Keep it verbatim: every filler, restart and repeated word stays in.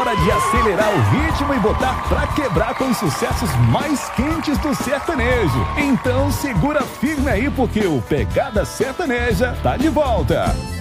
hora de acelerar o ritmo e botar pra quebrar com os sucessos mais quentes do sertanejo. Então segura firme aí porque o Pegada Sertaneja tá de volta.